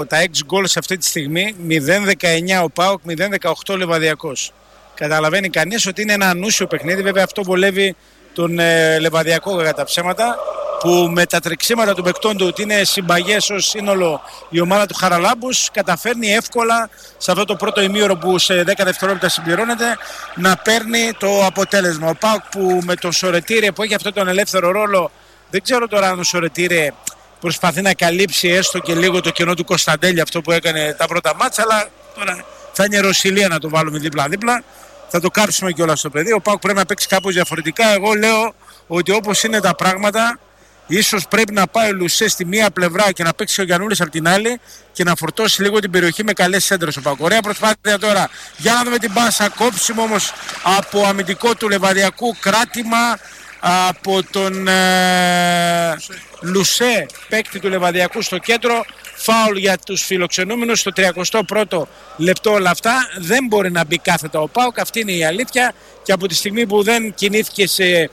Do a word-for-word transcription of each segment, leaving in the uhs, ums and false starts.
Τα έξι γκολ σε αυτή τη στιγμή, μηδέν δεκαεννιά ο ΠΑΟΚ, μηδέν δεκαοκτώ ο Λεβαδιακός. Καταλαβαίνει κανείς ότι είναι ένα ανούσιο παιχνίδι. Βέβαια αυτό βολεύει τον ε, Λεβαδιακό κατά τα ψέματα, που με τα τρεξίματα του παικτών του, ότι είναι συμπαγές ως σύνολο η ομάδα του Χαραλάμπους, καταφέρνει εύκολα σε αυτό το πρώτο ημίωρο που σε δέκα δευτερόλεπτα συμπληρώνεται να παίρνει το αποτέλεσμα. Ο ΠΑΟΚ που με το Σορετήρε που έχει αυτόν τον ελεύθερο ρόλο, δεν ξέρω τώρα αν ο Σορετήρε προσπαθεί να καλύψει έστω και λίγο το κενό του Κωνσταντέλια, αυτό που έκανε τα πρώτα μάτσα, αλλά τώρα θα είναι Ρωσιλία να το βάλουμε δίπλα-δίπλα. Θα το κάψουμε κιόλας στο παιδί. Ο ΠΑΟΚ πρέπει να παίξει κάπως διαφορετικά. Εγώ λέω ότι όπως είναι τα πράγματα, ίσως πρέπει να πάει ο Λουσέ στη μία πλευρά και να παίξει ο Γιαννούλης από την άλλη και να φορτώσει λίγο την περιοχή με καλές σέντρες ο ΠΑΟΚ. Ωραία προσπάθεια τώρα. Για να δούμε την πάσα. Κόψιμο όμως από αμυντικό του Λεβαδιακού, κράτημα από τον ε, Λουσέ, παίκτη του Λεβαδιακού στο κέντρο. Φάουλ για τους φιλοξενούμενους στο τριακοστό πρώτο λεπτό. Όλα αυτά δεν μπορεί να μπει κάθετα ο ΠΑΟΚ, αυτή είναι η αλήθεια. Και από τη στιγμή που δεν κινήθηκε σε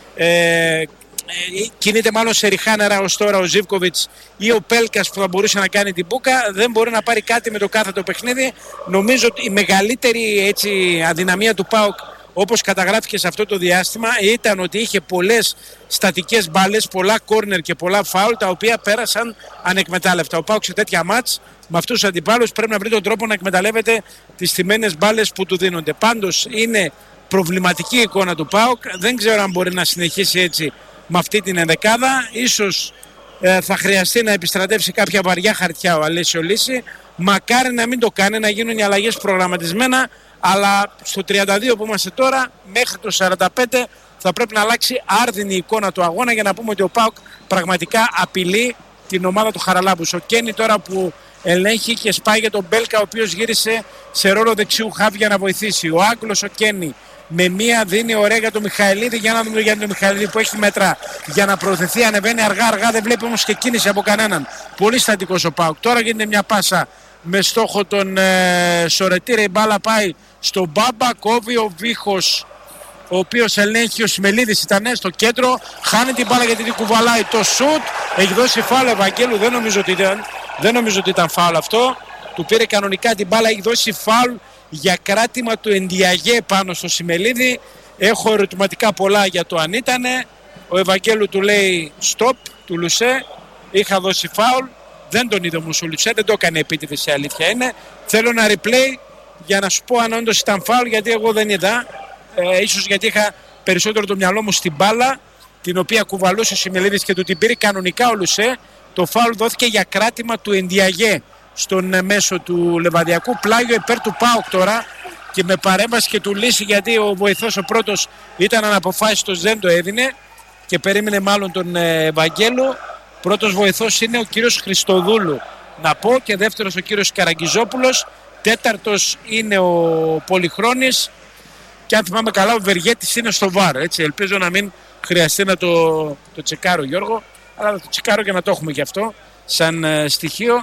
ε, κινείται μάλλον σε ριχά νερά ως τώρα ο Ζίβκοβιτς ή ο Πέλκας που θα μπορούσε να κάνει την μπούκα, δεν μπορεί να πάρει κάτι με το κάθετο παιχνίδι. Νομίζω ότι η μεγαλύτερη έτσι, αδυναμία του ΠΑΟΚ, όπως καταγράφηκε σε αυτό το διάστημα, ήταν ότι είχε πολλές στατικές μπάλες, πολλά κόρνερ και πολλά φάουλ, τα οποία πέρασαν ανεκμετάλλευτα. Ο ΠΑΟΚ σε τέτοια μάτς με αυτούς τους αντιπάλους πρέπει να βρει τον τρόπο να εκμεταλλεύεται τις στημένες μπάλες που του δίνονται. Πάντως είναι προβληματική η εικόνα του ΠΑΟΚ, δεν ξέρω αν μπορεί να συνεχίσει έτσι με αυτή την ενδεκάδα. Ίσως ε, θα χρειαστεί να επιστρατεύσει κάποια βαριά χαρτιά ο Αλέσιο Λύση. Μακάρι να μην το κάνει, να γίνουν οι αλλαγές προγραμματισμένα, αλλά στο τριάντα δύο που είμαστε τώρα, μέχρι το σαράντα πέντε θα πρέπει να αλλάξει άρδινη η εικόνα του αγώνα για να πούμε ότι ο ΠΑΟΚ πραγματικά απειλεί την ομάδα του Χαραλάμπους. Ο Κένι τώρα που ελέγχει και σπάει για τον Μπέλκα, ο οποίος γύρισε σε ρόλο δεξιού χαβ για να βοηθήσει. Ο Άγγλος ο Κένι με μία δίνει ωραία για τον Μιχαηλίδη, για να δούμε για τον Μιχαηλίδη που έχει μέτρα για να προωθηθεί, ανεβαίνει αργά αργά, δεν βλέπει όμως και κίνηση από κανέναν. Πολύ στατικός ο ΠΑΟΚ. Τώρα γίνεται μια πάσα με στόχο τον ε, Σορετήρε, η μπάλα πάει στον Μπάμπα, κόβει ο Βίχος, ο οποίος ελέγχει, ο Σιμελίδης ήταν στο κέντρο, χάνει την μπάλα γιατί την κουβαλάει το σουτ, έχει δώσει φάουλ Ευαγγέλου, δεν νομίζω ότι ήταν, δεν νομίζω ότι ήταν φάουλ αυτό, του πήρε κανονικά την μπάλα, έχει δώσει φάουλ για κράτημα του Ενδιαγέ πάνω στο Σιμελίδη. Έχω ερωτηματικά πολλά για το αν ήτανε. Ο Ευαγγέλου του λέει stop, του Λουσέ, είχα δώσει φάουλ, δεν τον είδε όμως ο Λουσέ, δεν το έκανε επίτηδες, η αλήθεια είναι. Θέλω ένα replay για να σου πω αν όντως ήταν φάουλ, γιατί εγώ δεν είδα. Ε, ίσως γιατί είχα περισσότερο το μυαλό μου στην μπάλα, την οποία κουβαλούσε ο Σιμελίδης και του την πήρε κανονικά ο Λουσέ. Το φάουλ δόθηκε για κράτημα του Ενδιαγέ στον μέσο του Λεβαδιακού. Πλάγιο υπέρ του ΠΑΟΚ τώρα και με παρέμβαση και του Λύση, γιατί ο βοηθός ο πρώτος ήταν αναποφάσιστος, δεν το έδινε και περίμενε μάλλον τον Ευαγγέλου. Πρώτος βοηθός είναι ο κύριος Χριστοδούλου να πω, και δεύτερος ο κύριος Καραγκιζόπουλος, τέταρτος είναι ο Πολυχρόνης και αν θυμάμαι καλά ο Βεργέτης είναι στο βαρ, έτσι. Ελπίζω να μην χρειαστεί να το, το τσεκάρω, Γιώργο, αλλά θα το τσεκάρω και να το έχουμε και αυτό σαν ε, στοιχείο.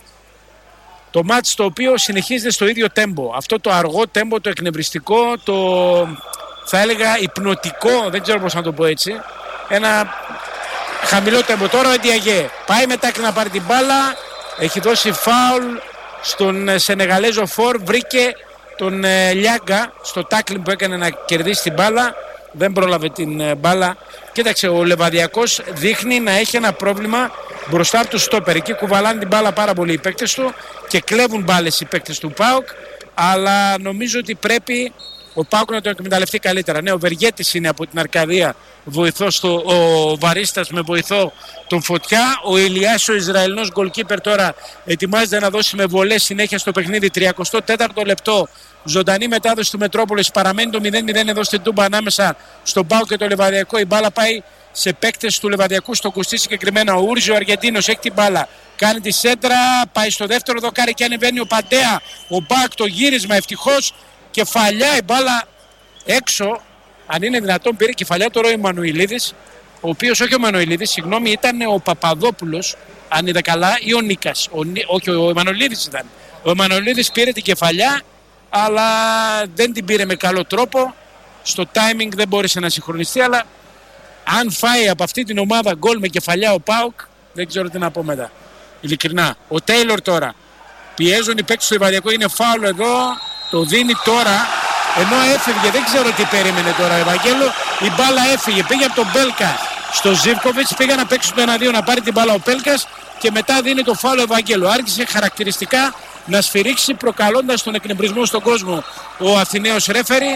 Το μάτς το οποίο συνεχίζεται στο ίδιο τέμπο. Αυτό το αργό τέμπο, το εκνευριστικό, το θα έλεγα υπνοτικό, δεν ξέρω πώς να το πω έτσι. Ένα χαμηλό τέμπο. Τώρα ο Ενδιαγέ πάει μετά και να πάρει την μπάλα. Έχει δώσει φάουλ στον Σενεγαλέζο φορ. Βρήκε τον ε, Λιάγκα στο τάκλιν που έκανε να κερδίσει την μπάλα. Δεν πρόλαβε την ε, μπάλα. Κοίταξε, ο Λεβαδιακός δείχνει να έχει ένα πρόβλημα μπροστά από του στόπερ. Εκεί κουβαλάνε την μπάλα πάρα πολύ οι παίκτες του και κλέβουν μπάλες οι παίκτες του ΠΑΟΚ. Αλλά νομίζω ότι πρέπει ο ΠΑΟΚ να το εκμεταλλευτεί καλύτερα. Ναι, ο Βεργέτης είναι από την Αρκαδία βοηθός, το, ο Βαρίστας με βοηθό τον Φωτιά. Ο Ηλιάς, ο Ισραηλινός γκολκίπερ, τώρα ετοιμάζεται να δώσει με βολές συνέχεια στο παιχνίδι. τριακοστό τέταρτο λεπτό. Ζωντανή μετάδοση του Μετρόπολης. Παραμένει το μηδέν μηδέν εδώ στην Τούμπα ανάμεσα στον ΠΑΟΚ και το Λεβαδιακό. Η μπάλα πάει σε παίκτες του Λεβαδιακού, στο κουστί συγκεκριμένα. Ο Ούρζιο, ο Αργεντίνος, έχει την μπάλα. Κάνει τη σέντρα, πάει στο δεύτερο δοκάρι και ανεβαίνει ο Παντέα. Ο Μπακ, το γύρισμα ευτυχώς. Κεφαλιά η μπάλα έξω. Αν είναι δυνατόν, πήρε κεφαλιά τώρα ο Μανουηλίδης. Ο οποίος, όχι ο Μανουηλίδης, συγγνώμη, ήταν ο Παπαδόπουλος, αν είδα καλά, ή ο Νίκας. Ο, όχι, ο Εμμανουηλίδης ήταν. Ο Εμμανουηλίδης πήρε την κεφαλιά, αλλά δεν την πήρε με καλό τρόπο. Στο timing δεν μπόρεσε να συγχρονιστεί, αλλά αν φάει από αυτή την ομάδα γκολ με κεφαλιά ο ΠΑΟΚ, δεν ξέρω τι να πω μετά. Ειλικρινά. Ο Τέιλορ τώρα. Πιέζουν οι παίκτες του Λιβαδιακού. Είναι φάουλ εδώ. Το δίνει τώρα. Ενώ έφευγε. Δεν ξέρω τι περίμενε τώρα ο Ευαγγέλου. Η μπάλα έφυγε. Πήγε από τον Μπέλκα στο Ζίβκοβιτς. Πήγα να παίξει το ένα δύο να πάρει την μπάλα ο Πέλκας. Και μετά δίνει το φάουλ ο Ευαγγέλου. Άρχισε χαρακτηριστικά να σφυρίξει, προκαλώντας τον εκνευρισμό στον κόσμο ο Αθηναίος ρέφερι.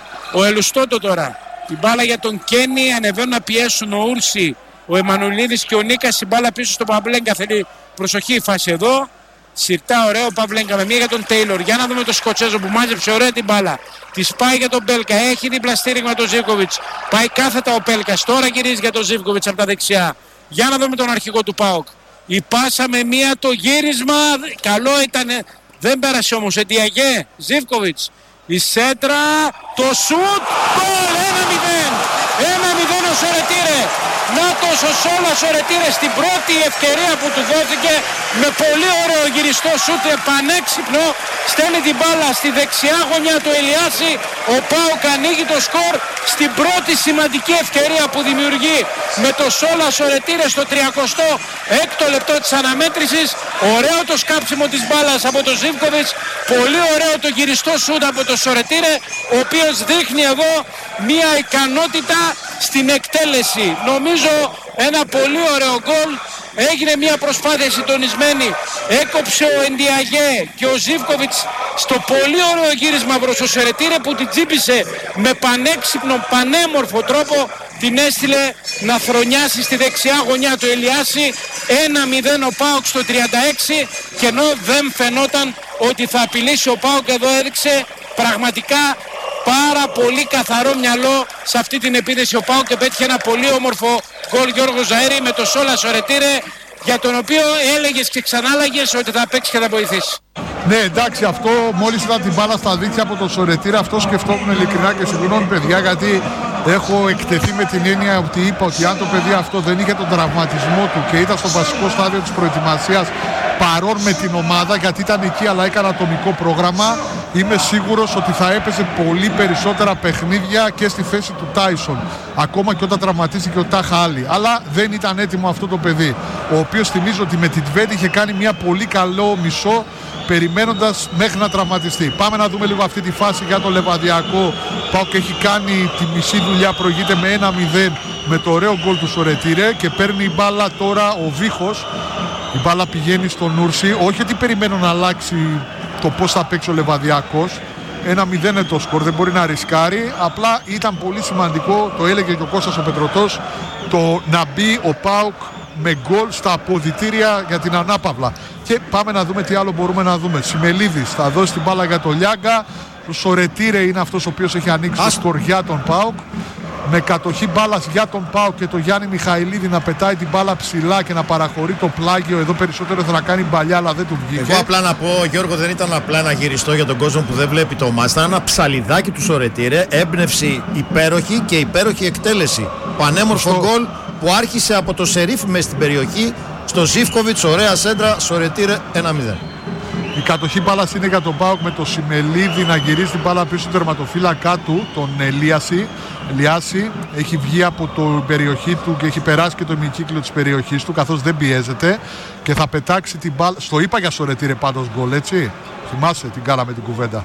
Ο Ελουστότο τώρα. Η μπάλα για τον Κένι. Ανεβαίνουν να πιέσουν ο Ούρση, ο Εμμανουλίδης και ο Νίκας. Η μπάλα πίσω στον Παυλέγκα. Θέλει προσοχή η φάση εδώ. Σιρτά ωραίο ο Παυλέγκα με μία για τον Τέιλορ. Για να δούμε τον Σκοτσέζο που μάζεψε ωραία την μπάλα. Τη πάει για τον Μπέλκα. Έχει δίπλα στήριγμα τον Ζίβκοβιτς. Πάει κάθετα ο Πέλκας. Τώρα γυρίζει για τον Ζίβκοβιτς από τα δεξιά. Για να δούμε τον αρχηγό του ΠΑΟΚ. Η πάσα με μία, το γύρισμα. Καλό ήταν. Δεν πέρασε όμως. Εντιαγέ. Ζίβκοβιτς. Η σέντρα. Το σουτ. Γκολ. ένα μηδέν. ένα μηδέν ο Σορετήρε. Νάτος ο Σόλας ο Ρετήρε στην πρώτη ευκαιρία που του δόθηκε με πολύ ωραίο γυριστό σούτ, πανέξυπνο, στέλνει την μπάλα στη δεξιά γωνιά του Ελιάση. Ο ΠΑΟΚ ανοίγει το σκορ στην πρώτη σημαντική ευκαιρία που δημιουργεί με το Σόλας ο Ρετήρε στο τριακοστό έκτο λεπτό της αναμέτρησης. Ωραίο το σκάψιμο της μπάλας από τον Ζίβκοβιτς, πολύ ωραίο το γυριστό σούτ από τον Σορετήρε, ο οποίος δείχνει εδώ μια ικανότητα στην εκτέλεση. Νομίζω ένα πολύ ωραίο γκολ. Έγινε μια προσπάθεια συντονισμένη. Έκοψε ο Εντιαγέ και ο Ζίβκοβιτς στο πολύ ωραίο γύρισμα προς το Σερετήρε που την τσίπησε με πανέξυπνο, πανέμορφο τρόπο. Την έστειλε να θρονιάσει στη δεξιά γωνιά του Ελιάση. ένα μηδέν ο ΠΑΟΚ στο τριάντα έξι, και ενώ δεν φαινόταν ότι θα απειλήσει ο ΠΑΟΚ, εδώ έδειξε πραγματικά πάρα πολύ καθαρό μυαλό σε αυτή την επίθεση ο ΠΑΟΚ και πέτυχε ένα πολύ όμορφο γκολ Γιώργο Ζαΐρη με το Σόλα Σορετήρε, για τον οποίο έλεγες και ξανάλαγες ότι θα παίξει και θα βοηθήσει. Ναι, εντάξει, αυτό μόλις ήταν την μπάλα στα δίκτυα από τον Σορετήρα, αυτό σκεφτόμουν ειλικρινά και συγγνώμη παιδιά, γιατί έχω εκτεθεί με την έννοια ότι είπα ότι αν το παιδί αυτό δεν είχε τον τραυματισμό του και ήταν στο βασικό στάδιο της προετοιμασίας παρόν με την ομάδα, γιατί ήταν εκεί αλλά έκανε ατομικό πρόγραμμα, είμαι σίγουρος ότι θα έπαιζε πολύ περισσότερα παιχνίδια και στη θέση του Τάισον, ακόμα και όταν τραυματίστηκε ο Τάχα Άλλη. Αλλά δεν ήταν έτοιμο αυτό το παιδί, ο οποίος θυμίζω ότι με την Τβέντη είχε κάνει μια πολύ καλό μισό, περιμένοντας μέχρι να τραυματιστεί. Πάμε να δούμε λίγο αυτή τη φάση για το Λεβαδιακό. ΠΑΟΚ έχει κάνει τη μισή δουλειά, προηγείται με ένα μηδέν με το ωραίο γκολ του Σορετήρε και παίρνει η μπάλα τώρα ο Βίχος. Η μπάλα πηγαίνει στον Ούρση. Όχι ότι περιμένω να αλλάξει το πώς θα παίξει ο Λεβαδιακός. ένα μηδέν είναι το σκορ, δεν μπορεί να ρισκάρει. Απλά ήταν πολύ σημαντικό, το έλεγε και ο Κώστας ο Πετρωτός, το να μπει ο ΠΑΟΚ με γκολ στα αποδυτήρια για την ανάπαυλα. Και πάμε να δούμε τι άλλο μπορούμε να δούμε. Σιμελίδης θα δώσει την μπάλα για το Λιάγκα. Ο Σορετήρε είναι αυτός ο οποίος έχει ανοίξει το σκορ για τον ΠΑΟΚ. Με κατοχή μπάλας για τον ΠΑΟΚ και το Γιάννη Μιχαηλίδη να πετάει την μπάλα ψηλά και να παραχωρεί το πλάγιο. Εδώ περισσότερο θα να κάνει μπαλιά, αλλά δεν του βγήκε. Εγώ απλά να πω, Γιώργο, δεν ήταν απλά ένα γυριστό για τον κόσμο που δεν βλέπει το μάτς. Ήταν ένα ψαλιδάκι του Σορετήρε. Έμπνευση υπέροχη και υπέροχη εκτέλεση. Πανέμορφο γκολ που άρχισε από το Σερίφ μες στην περιοχή. Στο Ζίβκοβιτς, ωραία σέντρα, Σορετήρε ένα μηδέν. Η κατοχή μπάλας είναι για τον ΠΑΟΚ με το Σιμελίδη να γυρίσει την μπάλα πίσω του τερματοφύλακά του, τον Ελίαση. Ελιάση έχει βγει από την περιοχή του και έχει περάσει και το ημικύκλιο της περιοχής του, καθώς δεν πιέζεται και θα πετάξει την μπάλα. Στο είπα για Σορετήρε πάντως γκολ, έτσι. Θυμάσαι την κάναμε την κουβέντα.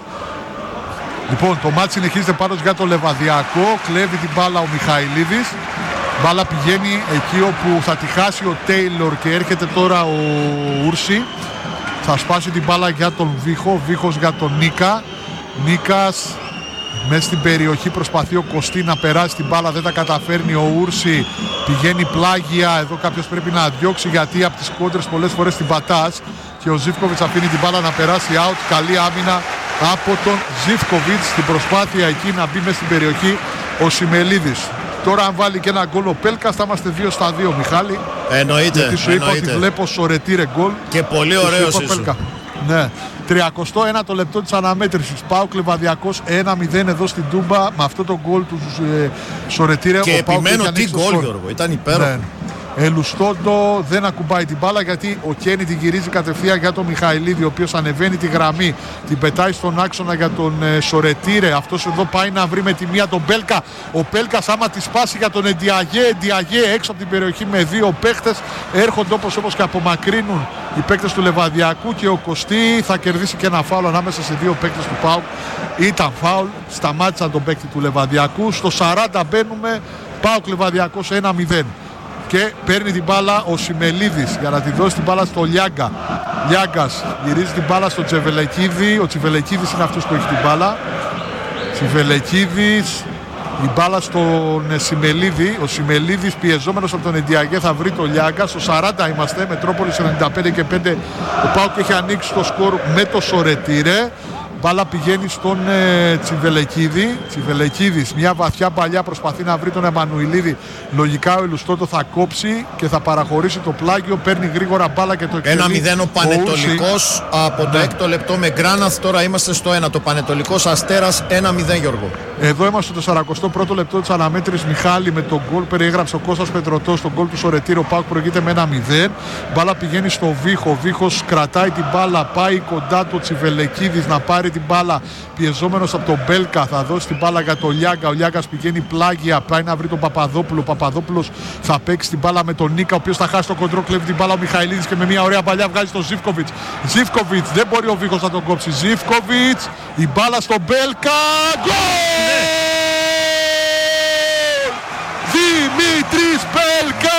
Λοιπόν, το μάτι συνεχίζεται πάντως για το Λεβαδιακό. Κλέβει την μπάλα ο Μιχαηλίδης. Μπάλα πηγαίνει εκεί όπου θα τη χάσει ο Τέιλορ και έρχεται τώρα ο Ούρση. Θα σπάσει την μπάλα για τον Βίχο, Βίχος για τον Νίκα. Νίκας μέσα στην περιοχή προσπαθεί ο Κωστή να περάσει την μπάλα, δεν τα καταφέρνει ο Ούρση. Πηγαίνει πλάγια, εδώ κάποιος πρέπει να διώξει γιατί από τις κόντρες πολλές φορές την πατάς. Και ο Ζίβκοβιτς αφήνει την μπάλα να περάσει out. Καλή άμυνα από τον Ζίβκοβιτς στην προσπάθεια εκεί να μπει μέσα στην περιοχή ο Σιμελίδης. Τώρα αν βάλει και ένα γκολ ο Πέλκας θα είμαστε δύο στα δύο, Μιχάλη. Εννοείται. Γιατί σου εννοείται. είπα ότι βλέπω Σορετήρε γκολ. Και πολύ ωραίος ήσουν. Ναι. τριακοστό ένατο λεπτό της αναμέτρησης. ΠΑΟΚ Λεβαδιακός ένα μηδέν εδώ στην Τούμπα με αυτό το γκολ του ε, Σορετήρε. Και επιμένω τι γκολ, Γιώργο. Ήταν υπέροχο. Ναι. Ελουστόντο δεν ακουμπάει την μπάλα γιατί ο Κένι την γυρίζει κατευθείαν για τον Μιχαηλίδη, ο οποίος ανεβαίνει τη γραμμή, την πετάει στον άξονα για τον ε, Σορετήρε. Αυτός εδώ πάει να βρει με τη μία τον Μπέλκα. Ο Μπέλκας άμα τη σπάσει για τον Εντιαγέ, Εντιαγέ έξω από την περιοχή με δύο παίχτες. Έρχονται όπως όπως και απομακρύνουν οι παίκτες του Λεβαδιακού και ο Κωστή θα κερδίσει και ένα φάουλ ανάμεσα σε δύο παίκτες του ΠΑΟΚ. Ήταν φάουλ, σταμάτησαν τον παίκτη του Λεβαδιακού. Στο σαράντα μπαίνουμε, ΠΑΟΚ Λεβαδιακός ένα μηδέν. Και παίρνει την μπάλα ο Σιμελίδης για να τη δώσει την μπάλα στο Λιάγκα. Λιάγκας γυρίζει την μπάλα στο Τσεβελεκίδη. Ο Τσιβελεκίδης είναι αυτός που έχει την μπάλα. Τσιβελεκίδης, η μπάλα στον Σιμελίδη. Ο Σιμελίδης πιεζόμενος από τον Εντιαγέ θα βρει το Λιάγκα. Στο σαράντα είμαστε, Μετρόπολης ενενήντα πέντε και πέντε. Ο ΠΑΟΚ έχει ανοίξει το σκορ με το Σορετήρε. Μπάλα πηγαίνει στον ε, Τσιβελεκίδη. Τσιβελεκίδης, μια βαθιά παλιά, προσπαθεί να βρει τον Εμμανουηλίδη. Λογικά ο Ελουστότο θα κόψει και θα παραχωρήσει το πλάγιο. Παίρνει γρήγορα μπάλα και το εκτελεί. Ένα μηδέν ο Πανετολικός από το έκτο λεπτό με Γκράναθ. Τώρα είμαστε στο ένα. Το Πανετολικός Αστέρας ένα μηδέn, Γιώργο. Εδώ είμαστε στο σαρακοστό πρώτο λεπτό της αναμέτρησης. Μιχάλη με τον γκολ. Περιέγραψε ο Κώστας Πετρωτός τον γκολ του Σορετήρη. Ο ΠΑΟΚ προηγείται με ένα μηδέν. Μπάλα πηγαίνει στο Βίχο. Ο Βίχος κρατάει την μπάλα. Πάει κοντά του Τσιβελεκίδης να πάρει την μπάλα. Πιεζόμενος από τον Μπέλκα. Θα δώσει την μπάλα για τον Λιάγκα. Ο Λιάγκας πηγαίνει πλάγια. Πάει να βρει τον Παπαδόπουλο. Ο Παπαδόπουλος θα παίξει την μπάλα με τον Νίκα, ο οποίος θα χάσει το κοντρό. Κλέβει την μπάλα ο Μιχαηλίδης και με μια ωραία παλιά βγάζει στον Ζίβκοβιτς. Ζίβκοβιτς, δεν μπορεί ο Βίχος να τον κόψει. Ζίβκοβιτς, η μπάλα στον Μπέλκα. Γκολ! Δημήτρης Μπέλκα!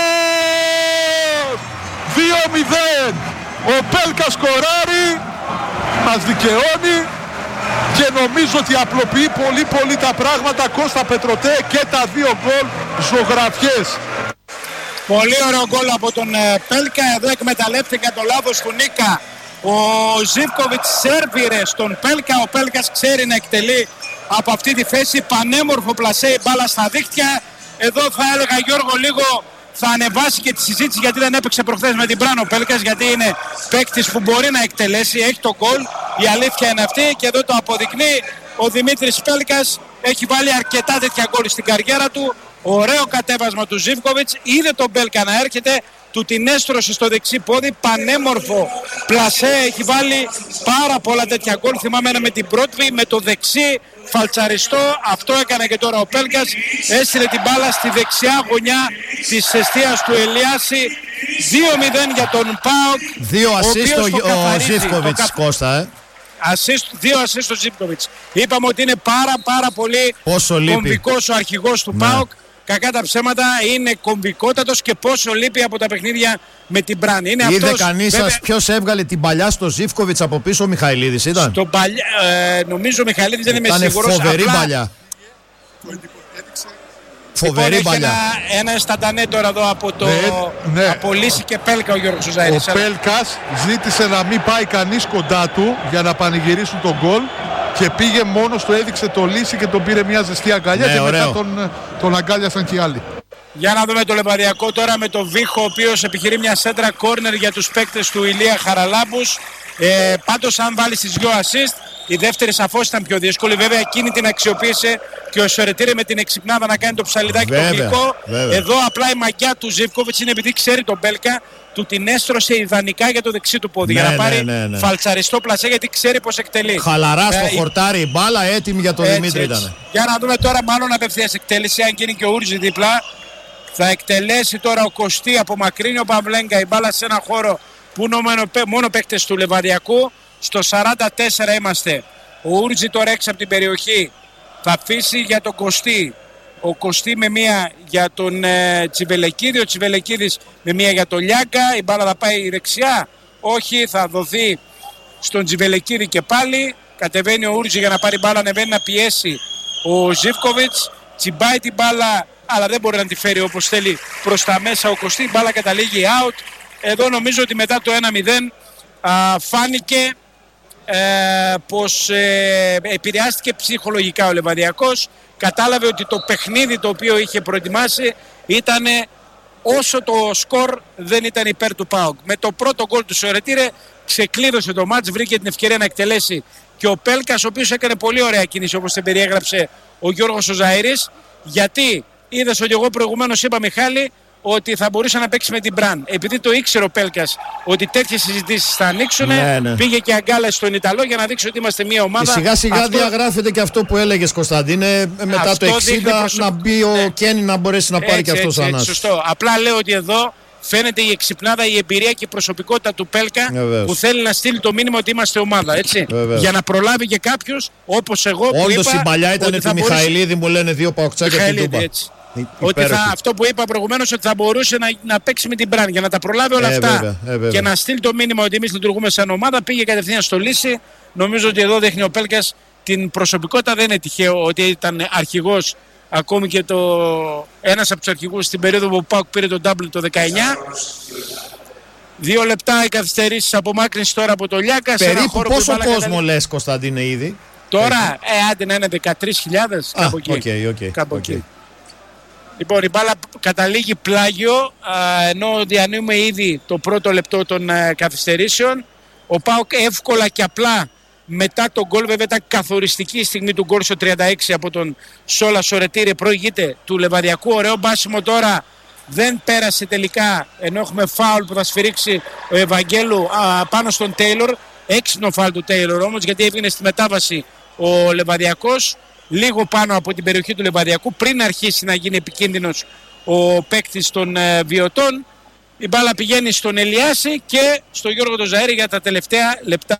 δύο μηδέν. Ο Μπέλκα σκοράρει, μας δικαιώνει και νομίζω ότι απλοποιεί πολύ πολύ τα πράγματα. Κώστα Πετρωτέ, και τα δύο γκολ ζωγραφιές. Πολύ ωραίο γκολ από τον Πέλκα. Εδώ εκμεταλλεύτηκαν το λάθος του Νίκα. Ο Ζίβκοβιτς σέρβιρε στον Πέλκα. Ο Πέλκας ξέρει να εκτελεί από αυτή τη θέση. Πανέμορφο πλασέ, η μπάλα στα δίχτυα. Εδώ θα έλεγα, Γιώργο, λίγο θα ανεβάσει και τη συζήτηση, γιατί δεν έπαιξε προχθές με την Μπράνο Πέλκας, γιατί είναι παίκτης που μπορεί να εκτελέσει, έχει το γκολ, η αλήθεια είναι αυτή και εδώ το αποδεικνύει. Ο Δημήτρης Πέλκας έχει βάλει αρκετά τέτοια γκολ στην καριέρα του. Ωραίο κατέβασμα του Ζίβκοβιτς, είδε τον Πέλκα να έρχεται, του την έστρωσε στο δεξί πόδι, πανέμορφο πλασέ, έχει βάλει πάρα πολλά τέτοια γκολ. Θυμάμαι ένα με την Πρότβη, με το δεξί φαλτσαριστό, αυτό έκανε και τώρα ο Πέλκας, έστειλε την μπάλα στη δεξιά γωνιά της εστίας του Ελιάση. Δύο μηδέν για τον ΠΑΟΚ. Δύο ασίστ ο Ζίβκοβιτς, Κώστα, ε. Assist, δύο assist στο Ζίβκοβιτς. Είπαμε ότι είναι πάρα πάρα πολύ κομβικός ο αρχηγός του ναι. ΠΑΟΚ. Κακά τα ψέματα, είναι κομβικότατος και πόσο λείπει από τα παιχνίδια με την Μπράνη. Είναι Είδε αυτός, κανείς βέβαια... σας ποιος έβγαλε την παλιά στο Ζίβκοβιτς από πίσω? Ο Μιχαηλίδης ήταν. Στο παλιά, ε, νομίζω ο Μιχαηλίδης δεν είμαι σίγουρος. Ήταν φοβερή απλά... παλιά. Φοβερή λοιπόν, παλιά. Ένα, ένα σταντανέ τώρα εδώ από το ναι, ναι. από Λύση και Πέλκα ο Γιώργος Ζάιρης. Ο Πέλκας ζήτησε να μην πάει κανείς κοντά του για να πανηγυρίσουν τον γκολ και πήγε μόνος του, έδειξε το Λύση και τον πήρε μια ζεστή αγκαλιά, ναι, και ωραίο. Μετά τον, τον αγκάλιασαν και οι άλλοι. Για να δούμε το Λεβαδιακό τώρα με το Βίχο, ο οποίος επιχειρεί μια σέντρα κόρνερ για τους παίκτες του Ηλία Χαραλάμπους. Ε, πάντως αν βάλει στις δυο assist, η δεύτερη σαφώς ήταν πιο δύσκολη. Βέβαια εκείνη την αξιοποίησε και ο Σορετήρε με την εξυπνάδα να κάνει το ψαλιδάκι το γλυκό. Εδώ απλά η μαγιά του Ζίβκοβιτς είναι επειδή ξέρει τον Μπέλκα, του την έστρωσε ιδανικά για το δεξί του πόδι. Ναι, για να πάρει ναι, ναι, ναι. φαλτσαριστό πλασέ, γιατί ξέρει πως εκτελεί. Χαλαρά στο ε, χορτάρι η μπάλα, έτοιμη για τον έτσι, Δημήτρη έτσι. Ήταν. Για να δούμε τώρα, μάλλον απευθείας εκτέλεση, αν γίνει και ο Ούρτζη δίπλα. Θα εκτελέσει τώρα ο Κωστή, απομακρύνει ο Παυλέγκα, η μπάλα σε ένα χώρο που είναι μόνο παίκτες του Λεβαδιακού. Στο σαράντα τέσσερα είμαστε. Ο Ούρτζη τώρα έξω από την περιοχή. Θα αφήσει για τον Κωστή. Ο Κωστή με μία για τον ε, Τσιβελεκίδη. Ο Τσιβελεκίδης με μία για τον Λιάγκα. Η μπάλα θα πάει δεξιά. Όχι, θα δοθεί στον Τσιβελεκίδη και πάλι. Κατεβαίνει ο Ούρτζη για να πάρει μπάλα. Ανεβαίνει να πιέσει ο Ζίβκοβιτς. Τσιμπάει την μπάλα, αλλά δεν μπορεί να τη φέρει όπως θέλει προς τα μέσα ο Κωστή. Η μπάλα καταλήγει out. Εδώ νομίζω ότι μετά το ένα μηδέν α, φάνηκε ε, πως ε, επηρεάστηκε ψυχολογικά ο Λεβαδιακός. Κατάλαβε ότι το παιχνίδι το οποίο είχε προετοιμάσει ήταν, όσο το σκορ δεν ήταν υπέρ του ΠΑΟΚ. Με το πρώτο γκολ του Σορετήρε ξεκλείδωσε το μάτς, βρήκε την ευκαιρία να εκτελέσει και ο Πέλκας, ο οποίος έκανε πολύ ωραία κίνηση όπως την περιέγραψε ο Γιώργος ο Ζαΐρης, γιατί είδες ότι εγώ προηγουμένως είπα, Μιχάλη, ότι θα μπορούσε να παίξει με την Μπραν. Επειδή το ήξερε ο Πέλκας ότι τέτοιες συζητήσεις θα ανοίξουν, ναι, ναι. πήγε και αγκάλασε στον Ιταλό για να δείξει ότι είμαστε μια ομάδα. Και σιγά σιγά αυτό... διαγράφεται και αυτό που έλεγες, Κωνσταντίνε, μετά αυτό το εξήντα προσω... να μπει ο ναι. Κένι να μπορέσει να πάρει έτσι, και αυτός ανάση. Σωστό. Απλά λέω ότι εδώ φαίνεται η εξυπνάδα, η εμπειρία και η προσωπικότητα του Πέλκα Βεβαίως. Που θέλει να στείλει το μήνυμα ότι είμαστε ομάδα. Έτσι. Για να προλάβει και κάποιος όπως εγώ που όντως είπα. Η παλιά ήταν ότι τη Μιχαηλίδη, μου λένε δύο παοκτσάκια στην Τούμπα. Ότι θα, αυτό που είπα προηγουμένως, ότι θα μπορούσε να, να παίξει με την Μπραν για να τα προλάβει όλα ε, αυτά βέβαια, ε, βέβαια. Και να στείλει το μήνυμα ότι εμείς λειτουργούμε σαν ομάδα. Πήγε κατευθείαν στο λύση. Νομίζω ότι εδώ δείχνει ο Πέλκας την προσωπικότητα. Δεν είναι τυχαίο ότι ήταν αρχηγός, ακόμη και το, ένας από τους αρχηγούς στην περίοδο που ο ΠΑΟΚ πήρε τον double το δεκαεννιά. Δύο λεπτά η καθυστερήσεις απομάκρυνση τώρα από το Λιάκα. Περίπου πόσο κόσμο καταλή... λες, Κωνσταντίνε, ήδη? Τώρα, ε, άντε να είναι δεκατρείς χιλιάδες, κάπου εκεί. Okay, okay, κάπου okay. εκεί. Λοιπόν, η μπάλα καταλήγει πλάγιο, α, ενώ διανύουμε ήδη το πρώτο λεπτό των α, καθυστερήσεων. Ο ΠΑΟΚ εύκολα και απλά μετά τον γκολ, βέβαια ήταν καθοριστική η στιγμή του γκολ στο τριάντα έξι από τον Σόλα Σορετήρε, προηγείται του Λεβαδιακού. Ωραίο μπάσιμο τώρα, δεν πέρασε τελικά, ενώ έχουμε φάουλ που θα σφυρίξει ο Ευαγγέλου α, πάνω στον Τέιλορ. Έξυπνο φάουλ του Τέιλορ όμως, γιατί έβγαινε στη μετάβαση ο Λεβαδιακός λίγο πάνω από την περιοχή του Λεβαδιακού πριν αρχίσει να γίνει επικίνδυνος ο παίκτης των ε, Βιωτών. Η μπάλα πηγαίνει στον Ελιάση και στον Γιώργο τον Ζαέρη για τα τελευταία λεπτά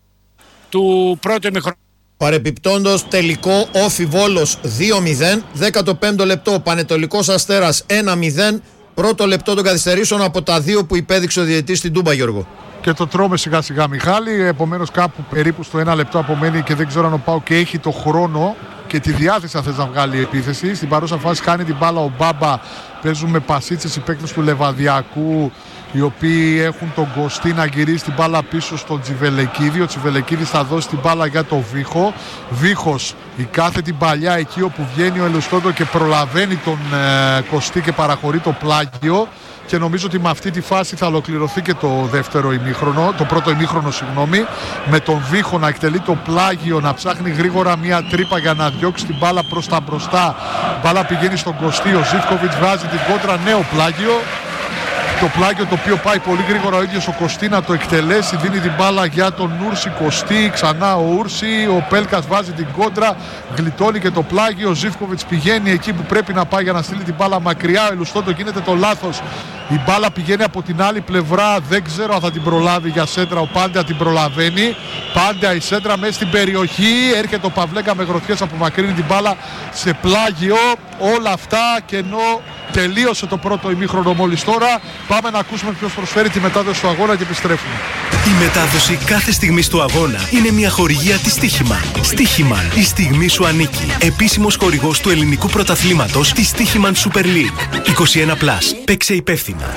του πρώτου ημιχρόνου. Παρεπιπτόντος, τελικό Όφι Βόλος δύο μηδέν, δέκατο πέμπτο λεπτό Πανετολικός Αστέρας ένα μηδέν, πρώτο λεπτό των καθυστερήσεων από τα δύο που υπέδειξε ο διαιτητής στην Τούμπα, Γιώργο. Και το τρώμε σιγά σιγά, Μιχάλη. Επομένως κάπου περίπου στο ένα λεπτό απομένει και δεν ξέρω αν ο ΠΑΟΚ και έχει το χρόνο και τη διάθεση αν θες να βγάλει επίθεση. Στην παρούσα φάση χάνει την μπάλα ο Μπάμπα. Παίζουν με πασίτσες οι παίκτες του Λεβαδιακού, οι οποίοι έχουν τον Κωστή να γυρίσει την μπάλα πίσω στον Τσιβελεκίδη. Ο Τσιβελεκίδης θα δώσει την μπάλα για τον Βίχο. Βίχος, η κάθετη παλιά εκεί όπου βγαίνει ο Ελουστόντο και προλαβαίνει τον ε, Κωστή και παραχωρεί το πλάγιο. Και νομίζω ότι με αυτή τη φάση θα ολοκληρωθεί και το δεύτερο ημίχρονο, το πρώτο ημίχρονο, συγγνώμη, με τον Βίχο να εκτελεί το πλάγιο, να ψάχνει γρήγορα μια τρύπα για να διώξει την μπάλα προς τα μπροστά. Η μπάλα πηγαίνει στον Κωστή, ο Ζίβκοβιτς βγάζει την κόντρα, νέο πλάγιο. Το πλάγιο το οποίο πάει πολύ γρήγορα ο ίδιος ο Κωστή να το εκτελέσει, δίνει την μπάλα για τον Ούρση. Κωστή, ξανά ο Ούρση, ο Πέλκας βάζει την κόντρα, γλιτώνει και το πλάγιο. Ο Ζίβκοβιτς πηγαίνει εκεί που πρέπει να πάει για να στείλει την μπάλα μακριά. Ο Ελουστόντο γίνεται το λάθος. Η μπάλα πηγαίνει από την άλλη πλευρά, δεν ξέρω αν θα την προλάβει για σέντρα. Ο Πάντια την προλαβαίνει. Πάντια η σέντρα μέσα στην περιοχή. Έρχεται ο Παυλέγκα με γροθιές, απομακρύνει την μπάλα σε πλάγιο. Όλα αυτά και ενώ τελείωσε το πρώτο ημίχρονο μόλις τώρα, πάμε να ακούσουμε ποιος προσφέρει τη μετάδοση του αγώνα και επιστρέφουμε. Η μετάδοση κάθε στιγμής του αγώνα είναι μια χορηγία της Στίχημαν. Στίχημαν, η στιγμή σου ανήκει. Επίσημος χορηγός του ελληνικού πρωταθλήματος της Στίχημαν Super League. είκοσι ένα συν. Παίξε υπεύθυνα.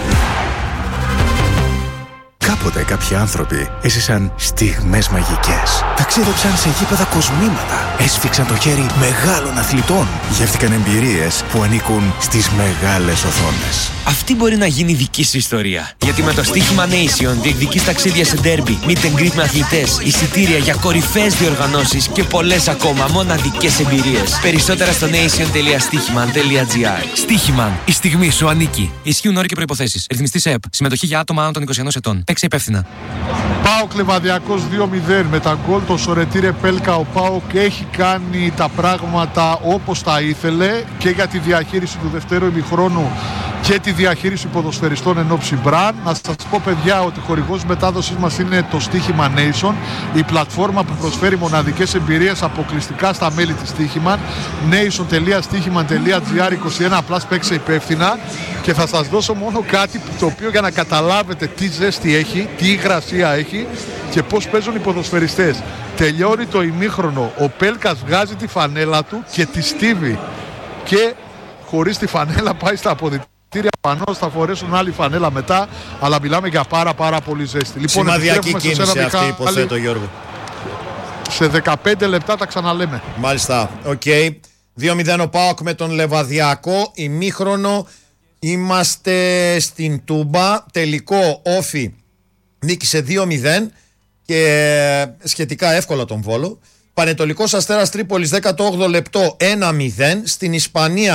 Κάποτε κάποιοι άνθρωποι έζησαν στιγμές μαγικές. Ταξίδεψαν σε γήπεδα κοσμήματα. Έσφιξαν το χέρι μεγάλων αθλητών. Γεύτηκαν εμπειρίες που ανήκουν στις μεγάλες οθόνες. Αυτή μπορεί να γίνει δική σου ιστορία. Γιατί με το Στοίχημα Nation διεκδικείς ταξίδια σε ντέρμπι, meet and greet με αθλητές, εισιτήρια για κορυφαίες διοργανώσεις και πολλές ακόμα μοναδικές εμπειρίες. Περισσότερα στο nation τελεία στοίχημαν τελεία gr. Στοίχημαν, η στιγμή σου ανήκει. Ισχύουν όροι και προϋποθέσεις. Ρυθμιστής ΕΕΠ. Συμμετοχή για άτομα άνω των είκοσι ενός ετών. Παίξε υπεύθυνα. ΠΑΟΚ Λεβαδιακός δύο μηδέν. Με τα γκολ το Σορετήρε Πέλκα ο ΠΑΟΚ έχει κάνει τα πράγματα όπως τα ήθελε και για τη διαχείριση του δευτέρου ημιχρόνου και τη διαχείριση ποδοσφαιριστών εν ώψη Μπραν. Να σας πω, παιδιά, ότι χορηγός μετάδοσης μας είναι το Στίχημα Nation, η πλατφόρμα που προσφέρει μοναδικές εμπειρίες αποκλειστικά στα μέλη της Στίχημαν. nation τελεία στίχημαν τελεία gr. είκοσι ένα πλας, παίξε υπεύθυνα. Και θα σας δώσω μόνο κάτι το οποίο για να καταλάβετε τι ζέστη έχει, τι υγρασία έχει και πώς παίζουν οι ποδοσφαιριστές. Τελειώνει το ημίχρονο, ο Πέλκας βγάζει τη φανέλα του και τη στίβει και χωρίς τη φανέλα πάει στα αποδυτήρια πανώς, θα φορέσουν άλλη φανέλα μετά, αλλά μιλάμε για πάρα πάρα πολύ ζέστη. Λοιπόν, σημαδιακή κίνηση αυτή, Μιχάλη, υποθέτω, Γιώργο. Σε δεκαπέντε λεπτά τα ξαναλέμε. Μάλιστα, οκ. Okay. δύο μηδέν ο ΠΑΟΚ με τον Λεβαδιακό, ημίχρονο. Είμαστε στην Τούμπα, τελικό Όφι νίκησε δύο μηδέν και σχετικά εύκολα τον Βόλο. Πανετολικός Αστέρας Τρίπολης δέκατο όγδοο λεπτό ένα μηδέν. Στην Ισπανία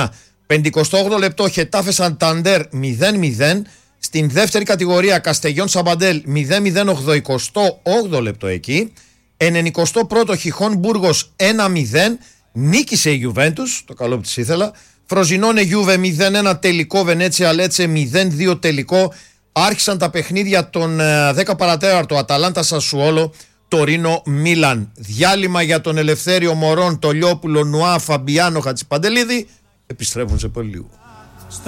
πενηκοστό όγδοο λεπτό Χετάφε Σανταντέρ μηδέν μηδέν. Στην δεύτερη κατηγορία Καστεγιόν Σαμπαντέλ μηδέν μηδέν ογδοηκοστό όγδοο λεπτό εκεί. ενενηκοστό πρώτο Χιχόν Μπούργος ένα μηδέν. Νίκησε η Γιουβέντους, το καλό που της ήθελα. Φροζινόνε Γιούβε μηδέν ένα τελικό. Βενέτσια Λέτσε μηδέν δύο τελικό. Άρχισαν τα παιχνίδια των δέκα παρατέταρτο Αταλάντα Σασουόλο, Τωρίνο Μίλαν. Διάλειμμα για τον Ελευθέριο Μωρόν, το Λιόπουλο, Νουά, Φαμπιάνο, Χατσιπαντελίδη. Επιστρέφουν σε πολύ λίγο.